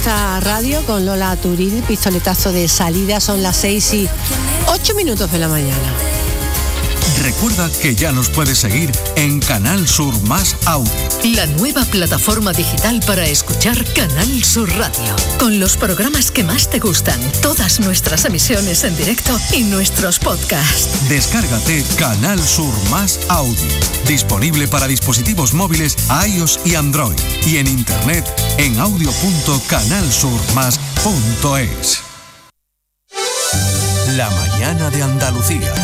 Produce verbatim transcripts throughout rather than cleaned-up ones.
nuestra radio con Lola Turil, pistoletazo de salida, son las seis y ocho minutos de la mañana. Recuerda que ya nos puedes seguir en Canal Sur Más Audio. La nueva plataforma digital para escuchar Canal Sur Radio. Con los programas que más te gustan, todas nuestras emisiones en directo y nuestros podcasts. Descárgate Canal Sur Más Audio. Disponible para dispositivos móviles iOS y Android. Y en internet en audio punto canal sur más punto es. La mañana de Andalucía.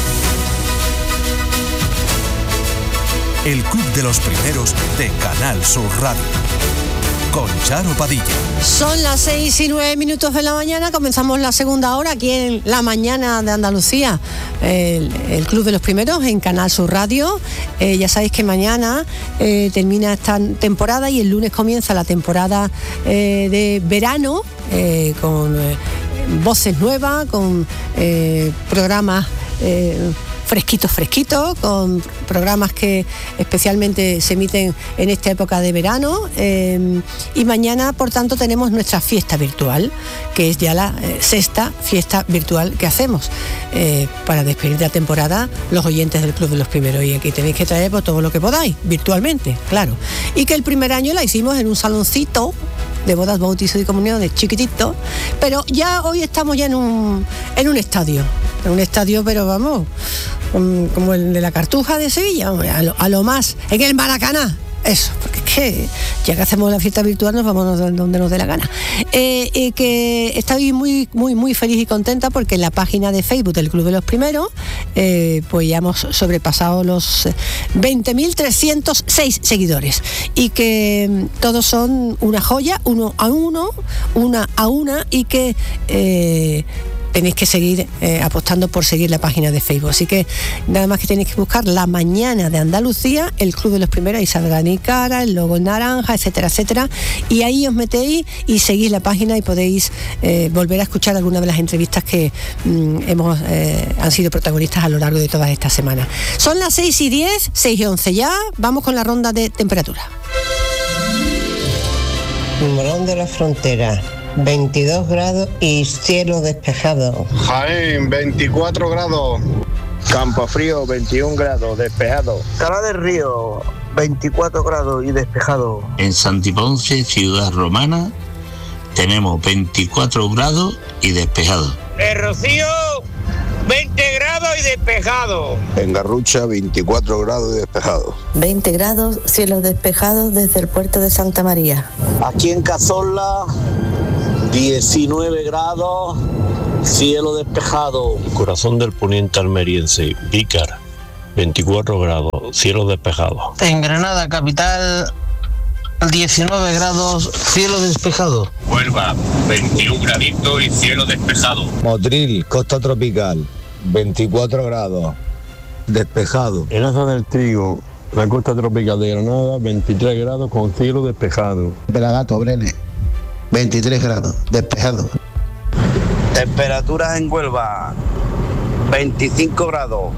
El Club de los Primeros de Canal Sur Radio. Con Charo Padilla. Son las seis y nueve minutos de la mañana, comenzamos la segunda hora aquí en La Mañana de Andalucía, el, el Club de los Primeros en Canal Sur Radio. Eh, ya sabéis que mañana eh, termina esta temporada y el lunes comienza la temporada eh, de verano eh, con eh, voces nuevas, con eh, programas eh, fresquitos, fresquitos, con programas que especialmente se emiten en esta época de verano. Eh, y mañana, por tanto, tenemos nuestra fiesta virtual, que es ya la eh, sexta fiesta virtual que hacemos eh, para despedir la temporada los oyentes del Club de los Primeros. Y aquí tenéis que traer pues, todo lo que podáis, virtualmente, claro. Y que el primer año la hicimos en un saloncito de bodas, bautizos y comuniones chiquitito, pero ya hoy estamos ya en un, en un estadio, en un estadio, pero vamos, como el de la Cartuja de Sevilla, a lo, a lo más, en el Maracaná. Eso, porque es que ya que hacemos la fiesta virtual nos vamos donde nos dé la gana. Eh, eh, que estoy muy, muy, muy feliz y contenta porque en la página de Facebook del Club de los Primeros, eh, pues ya hemos sobrepasado los veinte mil trescientos seis seguidores y que todos son una joya, uno a uno, una a una y que... Eh, tenéis que seguir eh, apostando por seguir la página de Facebook. Así que nada más que tenéis que buscar La Mañana de Andalucía, el Club de los Primeros, y saldrá mi cara, el logo en naranja, etcétera, etcétera. Y ahí os metéis y seguís la página y podéis eh, volver a escuchar algunas de las entrevistas que mm, hemos eh, han sido protagonistas a lo largo de todas estas semanas. Son las seis y diez, seis y once ya. Vamos con la ronda de temperatura. Morón de la Frontera, veintidós grados y cielo despejado. Jaén, veinticuatro grados. Campofrío, veintiún grados, despejado. Cala del Río, veinticuatro grados y despejado. En Santiponce, ciudad romana, tenemos veinticuatro grados y despejado. En Rocío, veinte grados y despejado. En Garrucha, veinticuatro grados y despejado. veinte grados, cielos despejados desde el puerto de Santa María. Aquí en Cazorla, diecinueve grados, cielo despejado. Corazón del Poniente almeriense, Vícar, veinticuatro grados, cielo despejado. En Granada, capital, diecinueve grados, cielo despejado. Huelva, veintiún graditos y cielo despejado. Motril, costa tropical, veinticuatro grados, despejado. En Aza del Trigo, la costa tropical de Granada, veintitrés grados con cielo despejado. Pelagato, Brenes, veintitrés grados, despejado. Temperaturas en Huelva, veinticinco grados.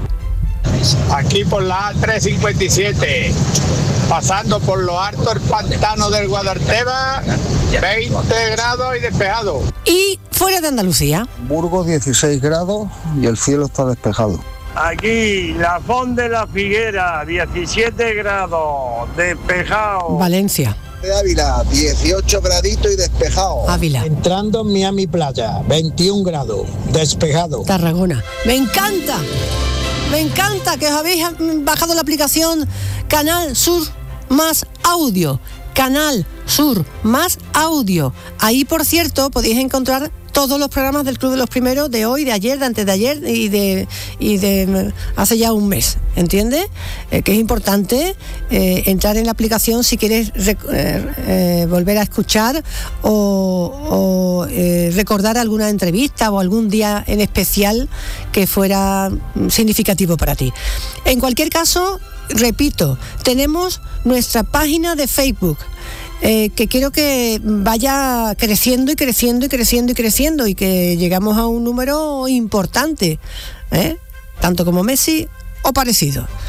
Aquí por la A trescientos cincuenta y siete, pasando por lo alto el pantano del Guadarteba, veinte grados y despejado. Y fuera de Andalucía. Burgos, dieciséis grados y el cielo está despejado. Aquí, la Font de la Figuera, diecisiete grados, despejado. Valencia. De Ávila, dieciocho graditos y despejado. Ávila. Entrando en Miami Playa, veintiún grados, despejado. Tarragona. Me encanta, me encanta que os habéis bajado la aplicación Canal Sur Más Audio. Canal Sur Más Audio. Ahí, por cierto, podéis encontrar todos los programas del Club de los Primeros de hoy, de ayer, de antes de ayer y de, y de hace ya un mes, ¿entiendes? Eh, que es importante eh, entrar en la aplicación si quieres rec- eh, eh, volver a escuchar o, o eh, recordar alguna entrevista o algún día en especial que fuera significativo para ti. En cualquier caso, repito, tenemos nuestra página de Facebook, Eh, que quiero que vaya creciendo y creciendo y creciendo y creciendo y que llegamos a un número importante, ¿eh? Tanto como Messi o parecido.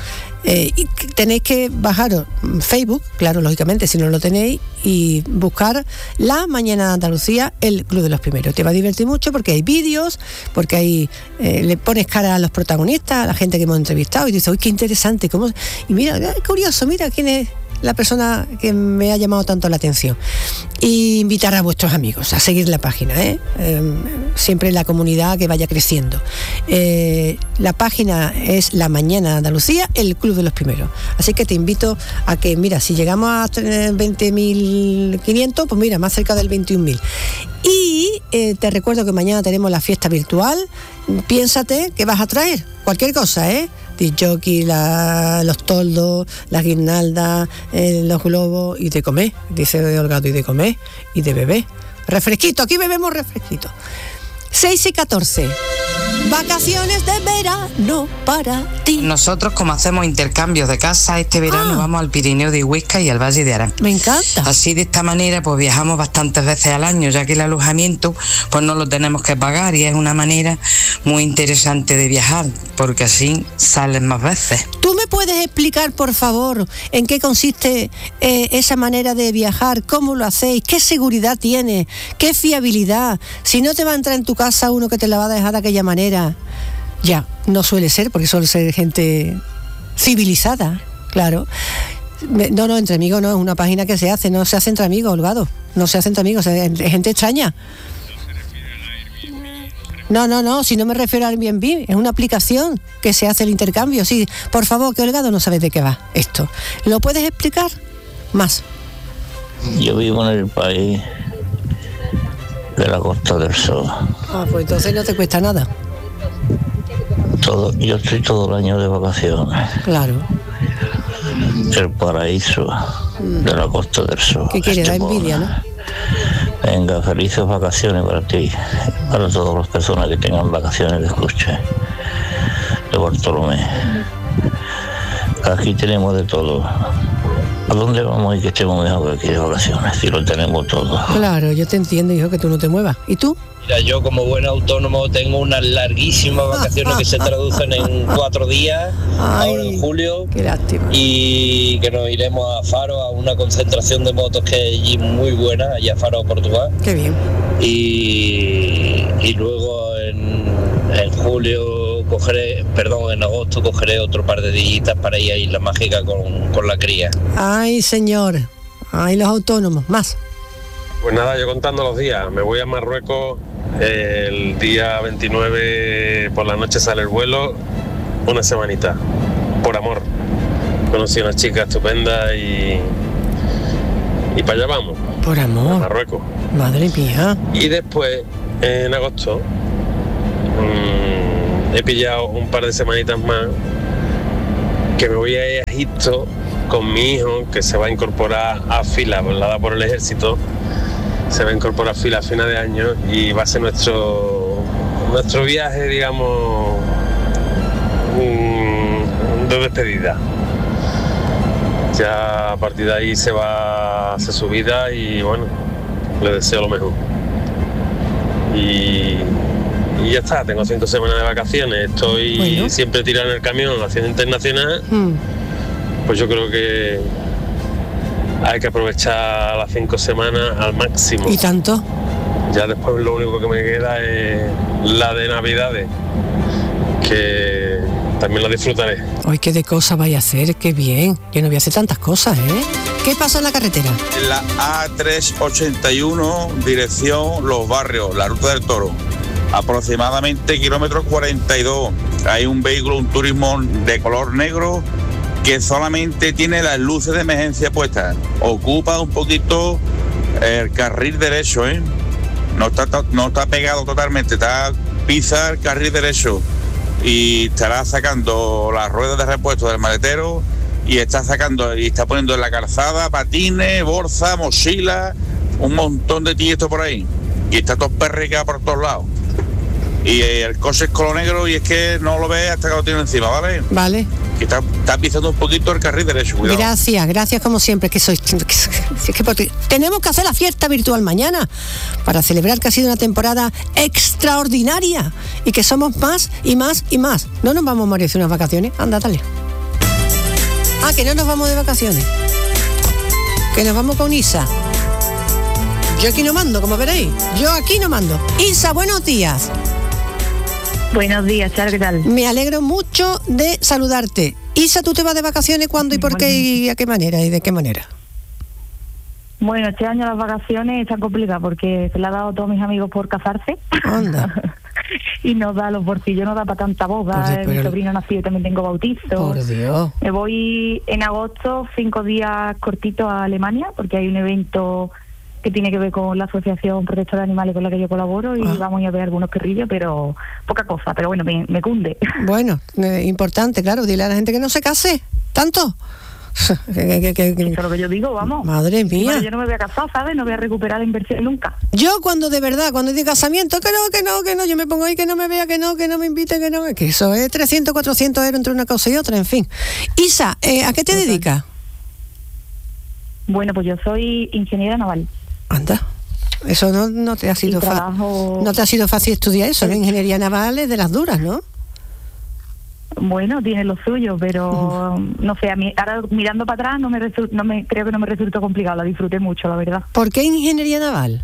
Eh, y tenéis que bajaros Facebook, claro, lógicamente, si no lo tenéis, y buscar La Mañana de Andalucía, el Club de los Primeros. Te va a divertir mucho porque hay vídeos, porque hay eh, le pones cara a los protagonistas, a la gente que hemos entrevistado, y dices, uy, qué interesante, cómo... y mira, qué curioso, mira quién es la persona que me ha llamado tanto la atención. Y invitar a vuestros amigos a seguir la página, ¿eh? Eh, siempre la comunidad que vaya creciendo. Eh, la página es La Mañana de Andalucía, el Club de los Primeros. Así que te invito a que, mira, si llegamos a veinte mil quinientos, pues mira, más cerca del veintiún mil. Y eh, te recuerdo que mañana tenemos la fiesta virtual. Piénsate que vas a traer cualquier cosa, ¿eh? Disjockey, la, los toldos, las guirnaldas, eh, los globos, y de comer, dice Olgado, y de comer, y de beber. Refresquito, aquí bebemos refresquito. seis y catorce. Vacaciones de verano para ti. Nosotros, como hacemos intercambios de casa, este verano ah. vamos al Pirineo de Huesca y al Valle de Arán. Me encanta. Así, de esta manera, pues viajamos bastantes veces al año, ya que el alojamiento pues no lo tenemos que pagar, y es una manera muy interesante de viajar, porque así salen más veces. ¿Tú me puedes explicar, por favor, en qué consiste eh, esa manera de viajar? ¿Cómo lo hacéis? ¿Qué seguridad tiene? ¿Qué fiabilidad? Si no te va a entrar en tu casa uno que te la va a dejar de aquella manera, ya, no suele ser, porque suele ser gente civilizada, claro. No, no, entre amigos no, es una página que se hace, no se hace entre amigos, Holgado, no se hace entre amigos, es gente extraña. No, no, no, si no me refiero a Airbnb, es una aplicación que se hace el intercambio, sí. Por favor, que Holgado no sabes de qué va esto. ¿Lo puedes explicar más? Yo vivo en el país de la Costa del Sol. Ah, pues entonces no te cuesta nada. Todo, yo estoy todo el año de vacaciones. Claro. El paraíso mm. de la Costa del Sol. ¿Qué quiere? Da envidia, ¿no? Venga, felices vacaciones para ti, para todas las personas que tengan vacaciones de escuche de Bartolomé. Aquí tenemos de todo. ¿A dónde vamos y que estemos mejor que aquí de vacaciones? Si lo tenemos todo. Claro, yo te entiendo, hijo, que tú no te muevas. ¿Y tú? Mira, yo como buen autónomo tengo unas larguísimas vacaciones que se traducen en cuatro días, Ay, ahora en julio. Qué lástima. Y que nos iremos a Faro, a una concentración de motos que hay allí muy buena, allá a Faro, Portugal. Qué bien. Y, y luego en, en julio cogeré, perdón, en agosto cogeré otro par de días para ir a Isla Mágica con, con la cría. Ay, señor. Ay, los autónomos, más. Pues nada, yo contando los días, me voy a Marruecos, el día veintinueve por la noche sale el vuelo, una semanita, por amor. Conocí a una chica estupenda y, y para allá vamos. Por amor. A Marruecos. Madre mía. Y después, en agosto, mmm, he pillado un par de semanitas más, que me voy a ir a Egipto con mi hijo, que se va a incorporar a fila, volada por el ejército. Se va a incorporar a fila a final de año y va a ser nuestro nuestro viaje, digamos, de despedida. Ya a partir de ahí se va a hacer su vida y bueno, le deseo lo mejor. Y, y ya está, tengo cinco semanas de vacaciones, estoy bueno. siempre tirando en el camión haciendo internacional, mm. pues yo creo que hay que aprovechar las cinco semanas al máximo. ¿Y tanto? Ya después lo único que me queda es la de Navidades, que también la disfrutaré. Ay, qué de cosas vaya a hacer, qué bien. Yo no voy a hacer tantas cosas, ¿eh? ¿Qué pasa en la carretera? En la A trescientos ochenta y uno, dirección Los Barrios, la Ruta del Toro. Aproximadamente kilómetro cuarenta y dos. Hay un vehículo, un turismo de color negro, que solamente tiene las luces de emergencia puestas. Ocupa un poquito el carril derecho, ¿eh? No está, no está pegado totalmente, está pisa el carril derecho y estará sacando las ruedas de repuesto del maletero y está sacando y está poniendo en la calzada patines, bolsa, mochila, un montón de tiesto por ahí. Y está todo perricado por todos lados. Y el coche es color negro y es que no lo ves hasta que lo tiene encima, ¿vale? Vale. Que está, está pisando un poquito el carril derecho, cuidado. Gracias, gracias como siempre, que sois... Que, que, que, porque tenemos que hacer la fiesta virtual mañana para celebrar que ha sido una temporada extraordinaria y que somos más y más y más. No nos vamos a merecer unas vacaciones. Anda, dale. Ah, que no nos vamos de vacaciones. Que nos vamos con Isa. Yo aquí no mando, como veréis. Yo aquí no mando. Isa, buenos días. Buenos días, Charo, ¿qué tal? Me alegro mucho de saludarte. Isa, ¿tú te vas de vacaciones cuándo y por qué y a qué manera y de qué manera? Bueno, este año las vacaciones están complicadas porque se le ha dado a todos mis amigos por casarse. Anda. Y nos da los bolsillos, no da para tanta boda. Pues, mi sobrino nació y también tengo bautizo. Por Dios. Me voy en agosto, cinco días cortitos a Alemania, porque hay un evento que tiene que ver con la Asociación Protectora de Animales con la que yo colaboro y ah. vamos a ver algunos perrillos, pero poca cosa, pero bueno, me, me cunde. Bueno, eh, importante, claro, dile a la gente que no se case, ¿tanto? que, que, que, que... Eso es lo que yo digo, vamos. Madre mía. Bueno, yo no me voy a casar, ¿sabes? No voy a recuperar la inversión nunca. Yo cuando de verdad, cuando hay de casamiento, que no, que no, que no, yo me pongo ahí, que no me vea, que no, que no me invite, que no, que eso es trescientos, cuatrocientos euros entre una cosa y otra, en fin. Isa, eh, ¿a qué te okay. dedicas? Bueno, pues yo soy ingeniera naval. Anda, eso no, no te ha sido trabajo... fa- no te ha sido fácil estudiar eso, la ingeniería naval es de las duras, ¿no? Bueno, tiene lo suyo, pero uh-huh. no sé, a mí ahora mirando para atrás no me, resu- no me creo que no me resultó complicado, la disfruté mucho, la verdad. ¿Por qué ingeniería naval?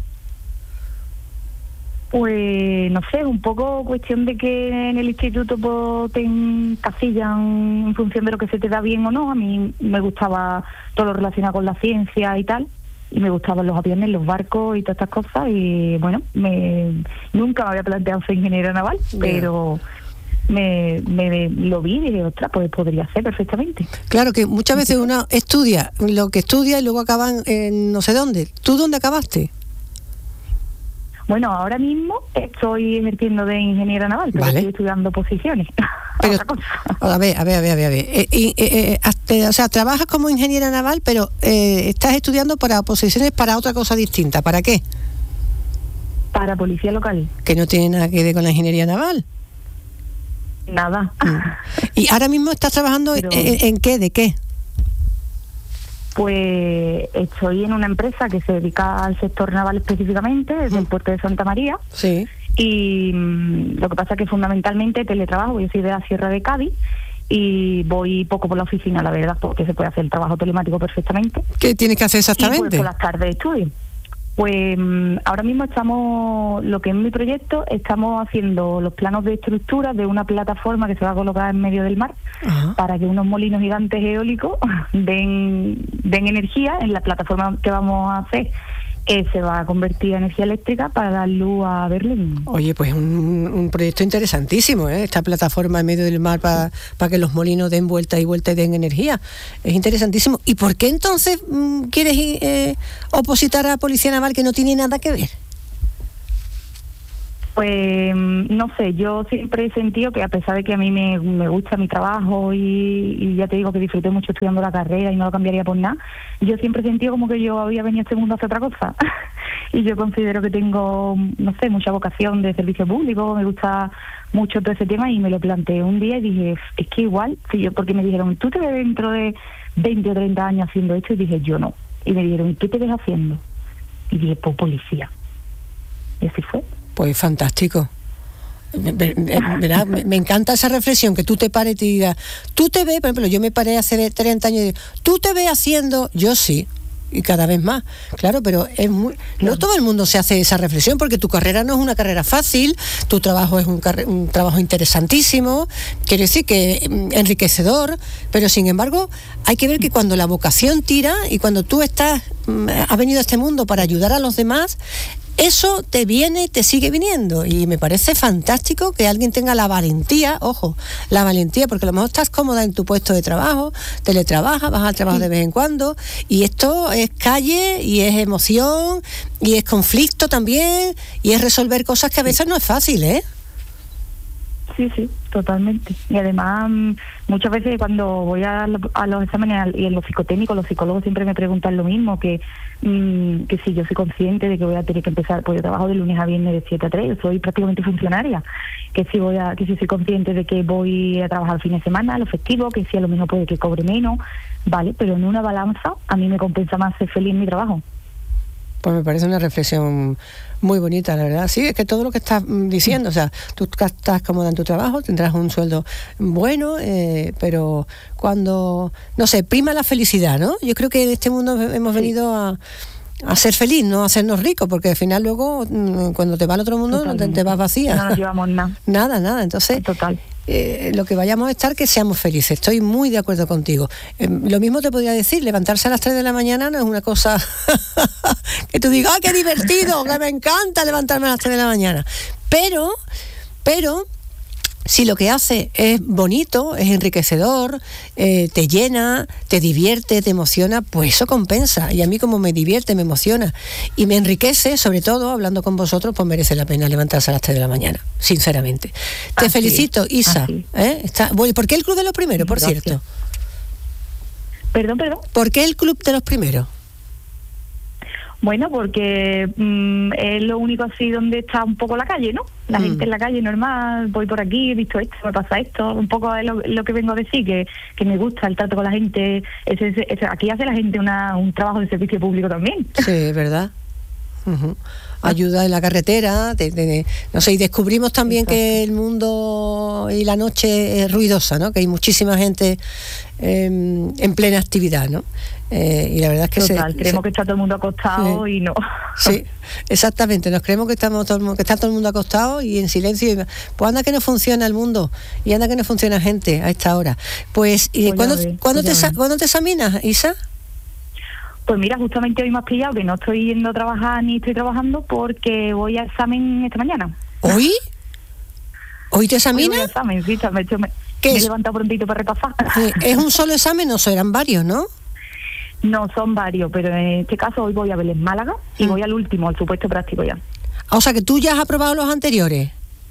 Pues no sé, un poco cuestión de que en el instituto pues, te encasillan en función de lo que se te da bien o no. A mí me gustaba todo lo relacionado con la ciencia y tal, y me gustaban los aviones, los barcos y todas estas cosas, y bueno, me nunca me había planteado ser ingeniera naval, yeah. pero me, me lo vi y dije, ostras, pues podría ser perfectamente. Claro que muchas veces uno estudia lo que estudia y luego acaban en no sé dónde. ¿Tú dónde acabaste? Bueno, ahora mismo estoy ejerciendo de ingeniera naval, pero vale. estoy estudiando posiciones. Pero, a ver, a ver, a ver, a ver. A ver. Eh, eh, eh, eh, o sea, trabajas como ingeniera naval, pero eh, estás estudiando para posiciones para otra cosa distinta. ¿Para qué? Para policía local. Que no tiene nada que ver con la ingeniería naval. Nada. ¿Y ahora mismo estás trabajando pero, en, en qué? ¿De qué? Pues estoy en una empresa que se dedica al sector naval específicamente, desde el puerto de Santa María. Sí. Y mmm, lo que pasa es que fundamentalmente teletrabajo, yo soy de la Sierra de Cádiz y voy poco por la oficina, la verdad, porque se puede hacer el trabajo telemático perfectamente. ¿Qué tienes que hacer exactamente? Y pues por las tardes estudio. Pues mmm, ahora mismo estamos, lo que es mi proyecto, estamos haciendo los planos de estructura de una plataforma que se va a colocar en medio del mar. Ajá. Para que unos molinos gigantes eólicos den, den energía en la plataforma que vamos a hacer, que se va a convertir en energía eléctrica para dar luz a Berlín. Oye, pues un, un proyecto interesantísimo, ¿eh? Esta plataforma en medio del mar para para que los molinos den vuelta y vuelta y den energía. Es interesantísimo. ¿Y por qué entonces mmm, quieres eh, opositar a la Policía Naval, que no tiene nada que ver? Pues no sé, yo siempre he sentido que a pesar de que a mí me, me gusta mi trabajo y, y ya te digo que disfruté mucho estudiando la carrera y no lo cambiaría por nada, yo siempre he sentido como que yo había venido a este mundo a hacer otra cosa. Y yo considero que tengo, no sé, mucha vocación de servicio público, me gusta mucho todo ese tema y me lo planteé un día y dije, es que igual, si yo, porque me dijeron, ¿tú te ves dentro de veinte o treinta años haciendo esto? Y dije, yo no. Y me dijeron, ¿y qué te ves haciendo? Y dije, pues policía. Y así fue. Pues fantástico. ¿Verdad? Me, me encanta esa reflexión, que tú te pares y te digas, tú te ves, por ejemplo, yo me paré hace treinta años y digo, tú te ves haciendo, yo sí, y cada vez más, claro, pero es muy, no todo el mundo se hace esa reflexión, porque tu carrera no es una carrera fácil, tu trabajo es un, carre, un trabajo interesantísimo, quiere decir que enriquecedor, pero sin embargo hay que ver que cuando la vocación tira y cuando tú estás, has venido a este mundo para ayudar a los demás, eso te viene, te sigue viniendo, y me parece fantástico que alguien tenga la valentía, ojo, la valentía, porque a lo mejor estás cómoda en tu puesto de trabajo, teletrabajas, vas al trabajo de vez en cuando, y esto es calle, y es emoción, y es conflicto también, y es resolver cosas que a veces no es fácil, ¿eh? Sí, sí, totalmente. Y además, muchas veces cuando voy a, a los exámenes y en los psicotécnicos, los psicólogos siempre me preguntan lo mismo, que mmm, que si yo soy consciente de que voy a tener que empezar, pues yo trabajo de lunes a viernes de siete a tres, yo soy prácticamente funcionaria, que si voy a, que si soy consciente de que voy a trabajar el fin de semana, los festivos, que si a lo mejor puede que cobre menos, vale, pero en una balanza a mí me compensa más ser feliz en mi trabajo. Pues me parece una reflexión muy bonita, la verdad. Sí, es que todo lo que estás diciendo, o sea, tú estás cómoda en tu trabajo, tendrás un sueldo bueno, eh, pero cuando, no sé, prima la felicidad, ¿no? Yo creo que en este mundo hemos sí. venido a, a ser feliz, no a hacernos ricos, porque al final luego, cuando te vas al otro mundo, te, te vas vacía. No nos llevamos nada. Nada, nada. Entonces, total. Eh, lo que vayamos a estar, que seamos felices. Estoy muy de acuerdo contigo. Eh, lo mismo te podría decir, levantarse a las tres de la mañana no es una cosa que tú digas, ¡ay, qué divertido! Que me encanta levantarme a las tres de la mañana. Pero, pero, si lo que hace es bonito, es enriquecedor, eh, te llena, te divierte, te emociona, pues eso compensa. Y a mí, como me divierte, me emociona y me enriquece, sobre todo hablando con vosotros, pues merece la pena levantarse a las tres de la mañana, sinceramente. Te así felicito, es, Isa. ¿eh? Está, bueno, ¿por qué el Club de los Primeros, por Gracias. cierto? Perdón, perdón. ¿Por qué el Club de los Primeros? Bueno, porque mmm, es lo único así donde está un poco la calle, ¿no? La mm. gente en la calle normal, voy por aquí, he visto esto, me pasa esto, un poco es lo, lo que vengo a decir, que, que me gusta el trato con la gente. Ese, ese, ese, aquí hace la gente una, un trabajo de servicio público también. Sí, ¿verdad? Uh-huh. Ayuda en la carretera, de, de, de, no sé, y descubrimos también Exacto. que el mundo y la noche es ruidosa, ¿no? Que hay muchísima gente eh, en plena actividad, ¿no? Eh, y la verdad es que Total, se, creemos se, que está todo el mundo acostado sí, y no. Sí, exactamente, nos creemos que estamos todo, que está todo el mundo acostado y en silencio. Y, pues anda que no funciona el mundo y anda que no funciona gente a esta hora. Pues, ¿y pues ¿cuándo, ve, ¿cuándo, pues te, ¿cuándo te examinas, Isa? Pues mira, justamente hoy me has pillado que no estoy yendo a trabajar ni estoy trabajando porque voy a examen esta mañana. ¿Hoy? ¿Hoy te examinas? Hoy voy a examen, sí, me, me, me he levantado prontito para repasar. ¿Es un solo examen o serán varios, no? No, son varios, pero en este caso hoy voy a Vélez Málaga y mm. voy al último, al supuesto práctico ya. O sea, que tú ya has aprobado los anteriores.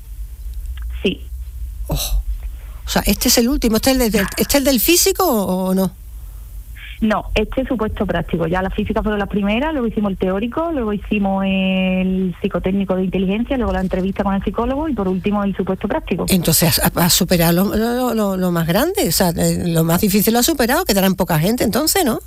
Sí. Oh. O sea, este es el último, ¿este es el, de, ¿este es el del físico o no? No, este es supuesto práctico. Ya las físicas fueron las primeras, luego hicimos el teórico, luego hicimos el psicotécnico de inteligencia, luego la entrevista con el psicólogo y por último el supuesto práctico. Entonces has, has superado lo, lo, lo, lo más grande, o sea, lo más difícil lo has superado, quedarán poca gente entonces, ¿no?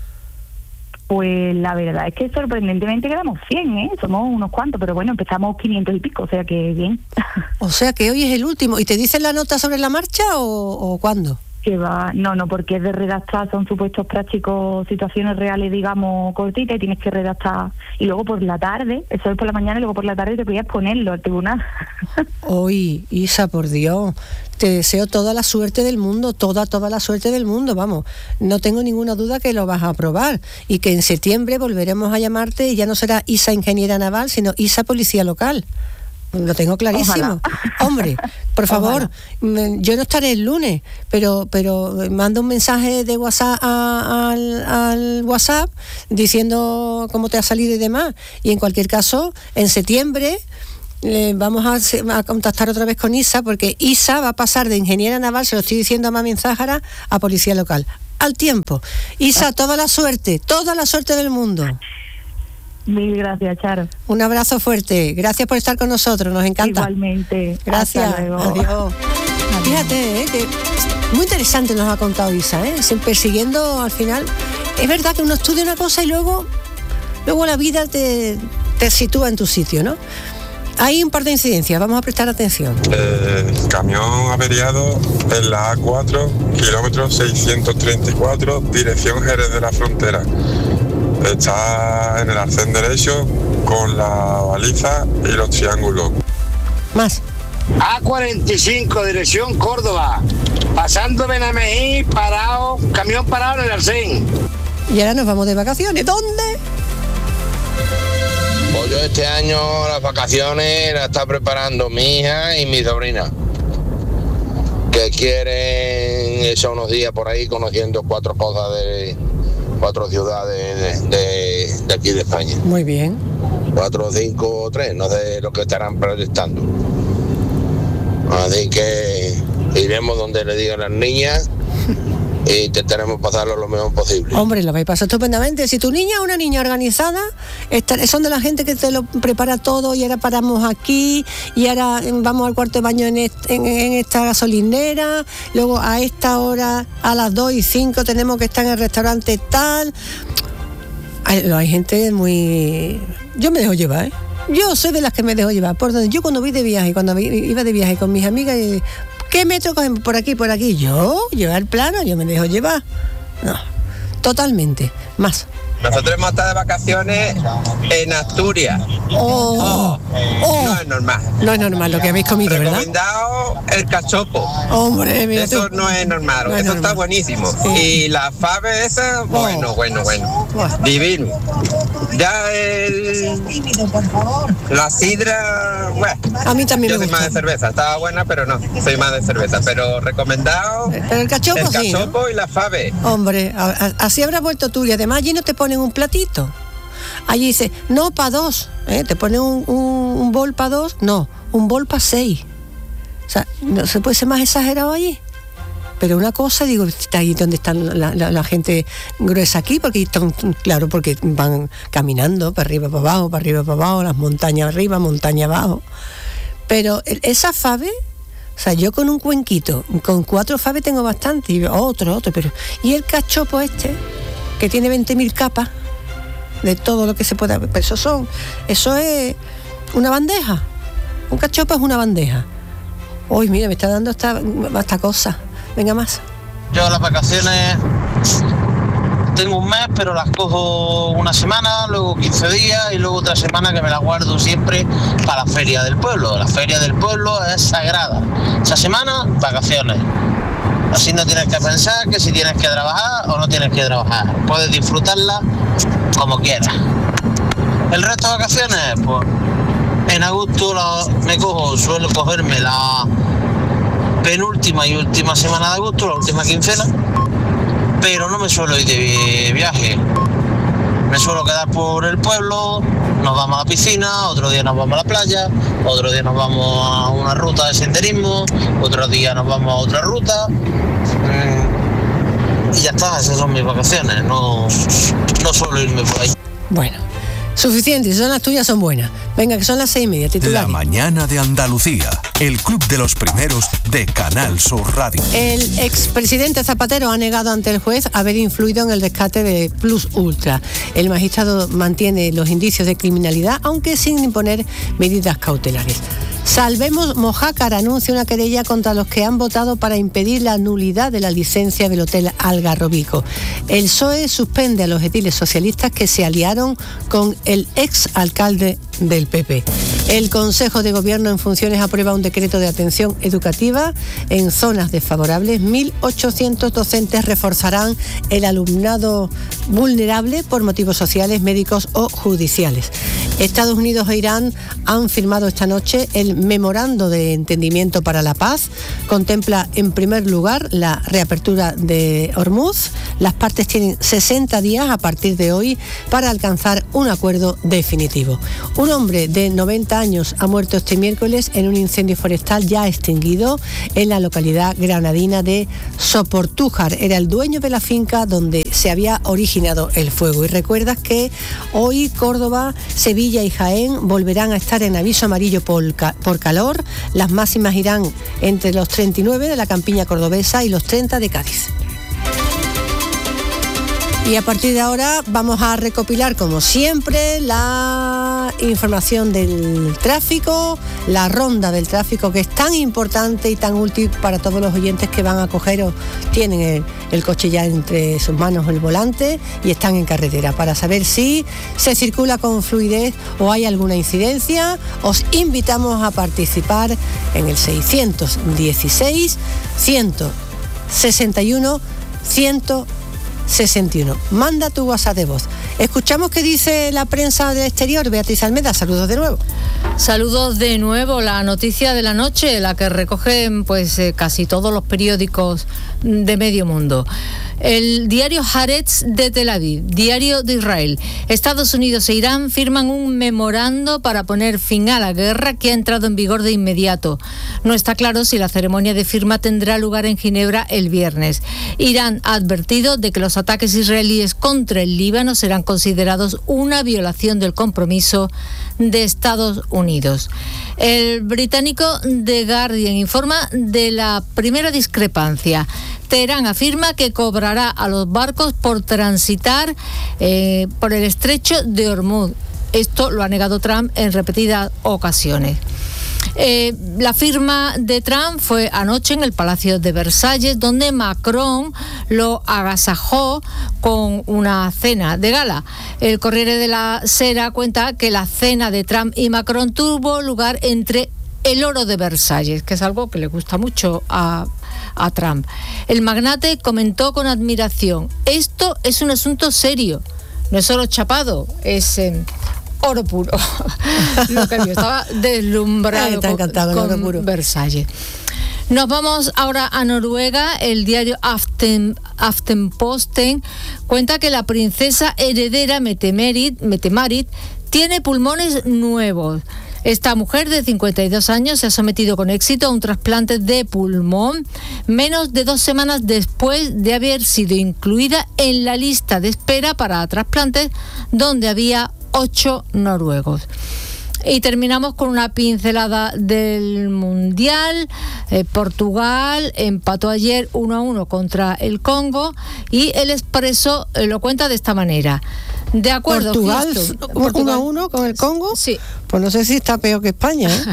Pues la verdad es que sorprendentemente quedamos cien, ¿eh? Somos unos cuantos, pero bueno, empezamos quinientos y pico, o sea que bien. O sea que hoy es el último. ¿Y te dicen la nota sobre la marcha o, o cuándo? Que va, no, no, porque es de redactar, son supuestos prácticos, situaciones reales, digamos, cortitas, y tienes que redactar. Y luego por la tarde, eso es por la mañana, y luego por la tarde te podías ponerlo al tribunal. Hoy, Isa, por Dios, te deseo toda la suerte del mundo, toda, toda la suerte del mundo, vamos. No tengo ninguna duda que lo vas a aprobar y que en septiembre volveremos a llamarte y ya no será Isa Ingeniera Naval, sino Isa Policía Local. Lo tengo clarísimo. Ojalá. Hombre, por favor, me, yo no estaré el lunes, pero pero manda un mensaje de WhatsApp a, al, al WhatsApp diciendo cómo te ha salido y demás. Y en cualquier caso, en septiembre eh, vamos a, a contactar otra vez con Isa, porque Isa va a pasar de ingeniera naval, se lo estoy diciendo a Mami en Záhara, a policía local. Al tiempo. Isa, toda la suerte, toda la suerte del mundo. Mil gracias, Charo. Un abrazo fuerte. Gracias por estar con nosotros, nos encanta. Igualmente. Gracias. Hasta luego. Adiós. Fíjate, ¿eh? que muy interesante nos ha contado Isa, ¿eh? persiguiendo al final. Es verdad que uno estudia una cosa y luego, luego la vida te, te sitúa en tu sitio, ¿no? Hay un par de incidencias, vamos a prestar atención. Eh, camión averiado en la A cuatro, kilómetro seiscientos treinta y cuatro, dirección Jerez de la Frontera. Está en el arcén derecho con la baliza y los triángulos. Más. A cuarenta y cinco, dirección Córdoba. Pasando Benamejí, parado, camión parado en el arcén. Y ahora nos vamos de vacaciones. ¿Dónde? Pues yo este año las vacaciones las está preparando mi hija y mi sobrina, que quieren echar unos días por ahí conociendo cuatro cosas de... cuatro ciudades de, de, de aquí de España. Muy bien. Cuatro, cinco o tres, no sé lo que estarán proyectando. Así que iremos donde le digan las niñas e intentaremos pasarlo lo mejor posible. Hombre, lo vais a pasar estupendamente. Si tu niña es una niña organizada, esta, son de la gente que te lo prepara todo y ahora paramos aquí y ahora vamos al cuarto de baño en, est, en, en esta gasolinera, luego a esta hora, a las dos y cinco tenemos que estar en el restaurante tal. Hay, hay gente muy... Yo me dejo llevar, ¿eh? Yo soy de las que me dejo llevar. Por donde yo cuando voy de viaje, cuando iba de viaje con mis amigas, ¿qué metro cogemos? Por aquí, por aquí. Yo, llevar plano, yo me dejo llevar. No, totalmente. Más. Nosotros hemos estado de vacaciones en Asturias. Oh, oh, no es normal. No es normal lo que habéis comido, ¿verdad? Recomendado el cachopo. Hombre, mira Eso tú. no es normal, No es eso normal. está buenísimo. Sí. Y la fave esa, bueno, Oh. bueno, bueno. Oh. Divino. Ya el... La sidra, bueno. A mí también Yo me soy gusta. más de cerveza, estaba buena, pero no, soy más de cerveza. Pero recomendado Pero el cachopo el sí, ¿no? cachopo y la fave. Hombre, a- a- así habrás vuelto tú. Y además allí no te ponen un platito. Allí dice, no, para dos. ¿eh? Te ponen un, un, un bol para dos. No, un bol para seis. O sea, no se puede ser más exagerado allí. Pero una cosa, digo, está ahí donde están la, la- la gente gruesa aquí, porque están, claro, porque van caminando para arriba, para abajo, para arriba, para abajo, las montañas arriba, montaña abajo. Pero el- esa fave, o sea, yo con un cuenquito, con cuatro faves tengo bastante, y otro, otro, pero... Y el cachopo este, que tiene veinte mil capas de todo lo que se pueda... Pero eso son, eso es una bandeja. Un cachopo es una bandeja. Uy, mira, me está dando esta, esta cosa. Venga más. Yo las vacaciones tengo un mes, pero las cojo una semana, luego quince días y luego otra semana que me la guardo siempre para la feria del pueblo. La feria del pueblo es sagrada. Esa semana, vacaciones. Así no tienes que pensar que si tienes que trabajar o no tienes que trabajar. Puedes disfrutarla como quieras. El resto de vacaciones, pues en agosto la- me cojo, suelo cogerme la penúltima y última semana de agosto, la última quincena, pero no me suelo ir de viaje. Me suelo quedar por el pueblo, nos vamos a la piscina, otro día nos vamos a la playa, otro día nos vamos a una ruta de senderismo, otro día nos vamos a otra ruta. Mm, y ya está, esas son mis vacaciones, no, no suelo irme por ahí. Bueno, suficiente, si son las tuyas son buenas. Venga, que son las seis y media, La titular. mañana de Andalucía, el club de los primeros de Canal Sur Radio. El expresidente Zapatero ha negado ante el juez haber influido en el rescate de Plus Ultra. El magistrado mantiene los indicios de criminalidad, aunque sin imponer medidas cautelares. Salvemos Mojácar anuncia una querella contra los que han votado para impedir la nulidad de la licencia del Hotel Algarrobico. El P S O E suspende a los ediles socialistas que se aliaron con el ex alcalde del P P. El Consejo de Gobierno en funciones aprueba un decreto de atención educativa en zonas desfavorables. mil ochocientos docentes reforzarán el alumnado vulnerable por motivos sociales, médicos o judiciales. Estados Unidos e Irán han firmado esta noche el memorando de entendimiento para la paz. Contempla en primer lugar la reapertura de Hormuz. Las partes tienen sesenta días a partir de hoy para alcanzar un acuerdo definitivo. Un hombre de noventa años ha muerto este miércoles en un incendio forestal ya extinguido en la localidad granadina de Soportújar. Era el dueño de la finca donde se había originado el fuego. Y recuerdas que hoy Córdoba, Sevilla y Jaén volverán a estar en aviso amarillo por, ca- por calor. Las máximas irán entre los treinta y nueve de la campiña cordobesa y los treinta de Cádiz. Y a partir de ahora vamos a recopilar, como siempre, la información del tráfico, la ronda del tráfico, que es tan importante y tan útil para todos los oyentes que van a coger o tienen el, el coche ya entre sus manos, el volante, y están en carretera, para saber si se circula con fluidez o hay alguna incidencia. Os invitamos a participar en el seiscientos dieciséis, ciento sesenta y uno, ciento sesenta y uno. Manda tu WhatsApp de voz. Escuchamos qué dice la prensa del exterior. Beatriz Almeda, saludos de nuevo. Saludos de nuevo. La noticia de la noche, la que recogen pues eh, casi todos los periódicos de medio mundo. El diario Haaretz de Tel Aviv, diario de Israel. Estados Unidos e Irán firman un memorando para poner fin a la guerra que ha entrado en vigor de inmediato. No está claro si la ceremonia de firma tendrá lugar en Ginebra el viernes. Irán ha advertido de que los ataques israelíes contra el Líbano serán considerados una violación del compromiso de Estados Unidos. El británico The Guardian informa de la primera discrepancia. Teherán afirma que cobrará a los barcos por transitar eh, por el estrecho de Hormuz. Esto lo ha negado Trump en repetidas ocasiones. Eh, la firma de Trump fue anoche en el Palacio de Versalles, donde Macron lo agasajó con una cena de gala. El Corriere de la Sera cuenta que la cena de Trump y Macron tuvo lugar entre el oro de Versalles, que es algo que le gusta mucho a, a Trump. El magnate comentó con admiración: esto es un asunto serio, no es oro chapado, es eh, oro puro. Lo que yo estaba deslumbrado Ay, con, con oro Versalles. Nos vamos ahora a Noruega. El diario Aften, Aftenposten cuenta que la princesa heredera Mette-Marit, Mette-Marit tiene pulmones nuevos. Esta mujer de cincuenta y dos años se ha sometido con éxito a un trasplante de pulmón menos de dos semanas después de haber sido incluida en la lista de espera para trasplantes, donde había ocho noruegos. Y terminamos con una pincelada del Mundial. Eh, Portugal empató ayer uno a uno contra el Congo y el Expreso eh, lo cuenta de esta manera. De acuerdo, Portugal, Houston, Portugal uno a uno con el Congo. Sí. Pues no sé si está peor que España, ¿eh?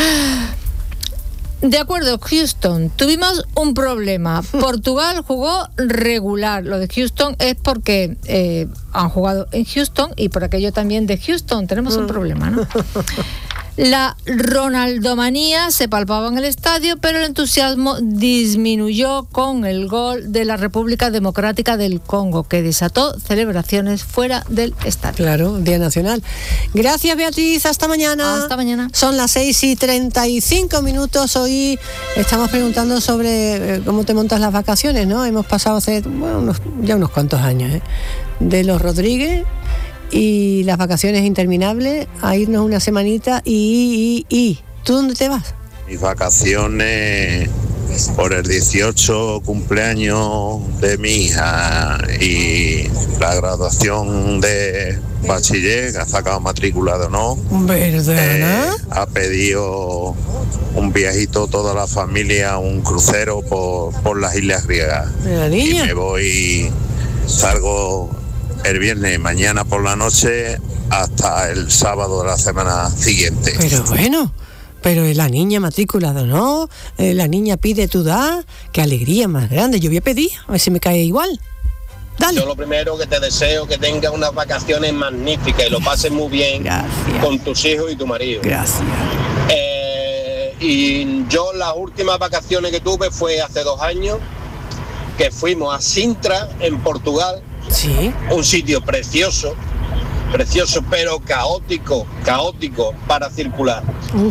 De acuerdo, Houston, tuvimos un problema. Portugal jugó regular. Lo de Houston es porque eh, han jugado en Houston y por aquello también de Houston tenemos mm. un problema, ¿no? La ronaldomanía se palpaba en el estadio, pero el entusiasmo disminuyó con el gol de la República Democrática del Congo, que desató celebraciones fuera del estadio. Claro, Día Nacional. Gracias, Beatriz, hasta mañana. Hasta mañana. Son las seis y treinta y cinco minutos. Hoy estamos preguntando sobre eh, cómo te montas las vacaciones, ¿no? Hemos pasado hace bueno, unos, ya unos cuantos años, ¿eh? De los Rodríguez y las vacaciones interminables a irnos una semanita y, y, y ¿tú dónde te vas? Mis vacaciones por el dieciocho cumpleaños de mi hija y la graduación de bachiller, que ha sacado matrícula de honor. ¿Verdad? Eh, ha pedido un viajito toda la familia, un crucero por, por las islas griegas. ¿La niña? Y me voy, salgo el viernes, mañana por la noche, hasta el sábado de la semana siguiente. Pero bueno, pero la niña matrícula de honor, eh, la niña pide tu edad, qué alegría más grande. Yo voy a pedir, a ver si me cae igual. Dale. Yo lo primero que te deseo que tengas unas vacaciones magníficas y lo pases muy bien. Gracias. Con tus hijos y tu marido. Gracias. Eh, y yo las últimas vacaciones que tuve fue hace dos años, que fuimos a Sintra, en Portugal. Sí. Un sitio precioso, precioso, pero caótico, caótico para circular.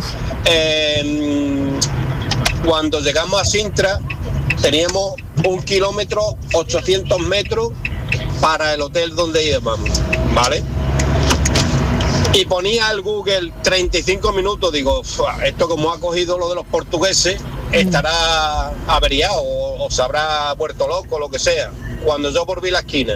Eh, cuando llegamos a Sintra, teníamos un kilómetro, ochocientos metros para el hotel donde íbamos, ¿vale? Y ponía el Google treinta y cinco minutos, digo, esto como ha cogido lo de los portugueses, estará averiado o, o se habrá vuelto loco, lo que sea. Cuando yo volví la esquina